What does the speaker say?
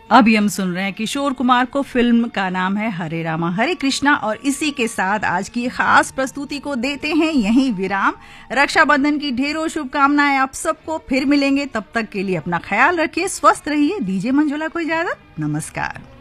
अभी हम सुन रहे हैं किशोर कुमार को, फिल्म का नाम है हरे रामा हरे कृष्णा। और इसी के साथ आज की खास प्रस्तुति को देते हैं यहीं विराम। रक्षाबंधन की ढेरों शुभकामनाएं आप सबको, फिर मिलेंगे, तब तक के लिए अपना ख्याल रखिए, स्वस्थ रहिए। दीजिए मंजुला को इजाजत, नमस्कार।